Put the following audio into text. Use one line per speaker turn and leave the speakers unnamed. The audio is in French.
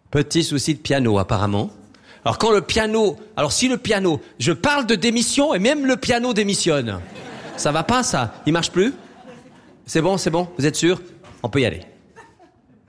Petit souci de piano, apparemment. Alors si le piano, je parle de démission et même le piano démissionne. Ça va pas, ça? Il marche plus? C'est bon, vous êtes sûr? On peut y aller.